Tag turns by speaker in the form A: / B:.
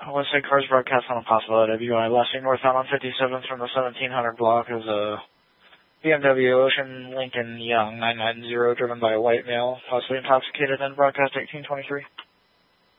A: Westside Cars broadcast on a possible WI. Last seen northbound on 57th from the 1700 block is a BMW Ocean Lincoln Young 990 driven by a white male, possibly intoxicated, and broadcast 1823.